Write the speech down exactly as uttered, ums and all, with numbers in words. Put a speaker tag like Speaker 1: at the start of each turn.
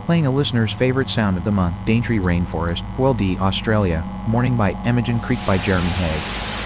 Speaker 1: playing a listener's favorite sound of the month, Daintree Rainforest, Gwildee, Australia, Morning by Imogen Creek by Jeremy Hague.